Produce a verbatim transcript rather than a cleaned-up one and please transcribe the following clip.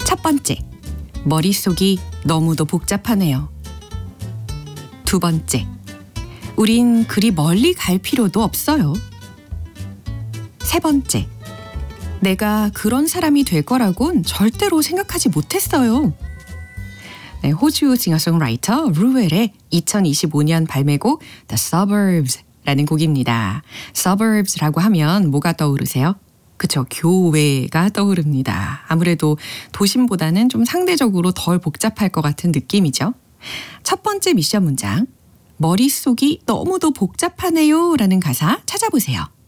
첫 번째, 머릿속이 너무도 복잡하네요. 두 번째, 우린 그리 멀리 갈 필요도 없어요. 세 번째, 내가 그런 사람이 될 거라곤 절대로 생각하지 못했어요. 네, 호주 싱어송라이터 루웰의 이천이십오 년 발매곡 The Suburbs 라는 곡입니다. Suburbs라고 하면 뭐가 떠오르세요? 그쵸, 교외가 떠오릅니다. 아무래도 도심보다는 좀 상대적으로 덜 복잡할 것 같은 느낌이죠. 첫 번째 미션 문장, 머릿속이 너무도 복잡하네요 라는 가사 찾아보세요.